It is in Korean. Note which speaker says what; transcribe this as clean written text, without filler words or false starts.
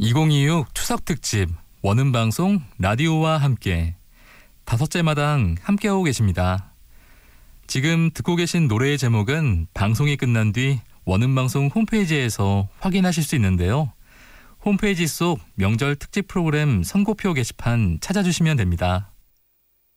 Speaker 1: 2026 추석 특집 원음방송 라디오와 함께 5째 마당 함께하고 계십니다. 지금 듣고 계신 노래의 제목은 방송이 끝난 뒤 원음방송 홈페이지에서 확인하실 수 있는데요. 홈페이지 속 명절 특집 프로그램 선고표 게시판 찾아주시면 됩니다.